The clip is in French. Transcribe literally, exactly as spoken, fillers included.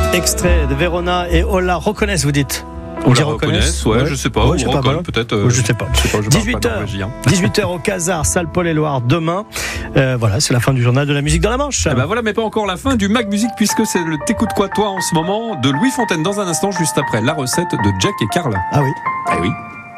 Extrait de Verona et Ola reconnaissent, vous dites? On la reconnaisse, ouais, ouais, je sais pas, ouais, ou je sais Rocon, pas, peut-être. Euh, je sais pas. Je sais pas, je dix-huit heures, dix-huit heures au Casar, salle Paul-et-Loire demain. Euh, voilà, c'est la fin du journal de la musique dans la Manche. Eh ben voilà, mais pas encore la fin du Mag Musique, puisque c'est le T'écoutes quoi toi en ce moment de Louis Fontaine dans un instant, juste après la recette de Jack et Carla. Ah oui. Ah oui.